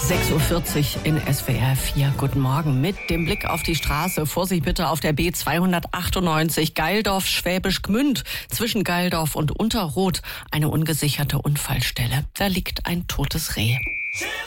6:40 Uhr in SWR 4. Guten Morgen. Mit dem Blick auf die Straße. Vorsicht bitte auf der B298 Gaildorf-Schwäbisch Gmünd. Zwischen Gaildorf und Unterroth eine ungesicherte Unfallstelle. Da liegt ein totes Reh.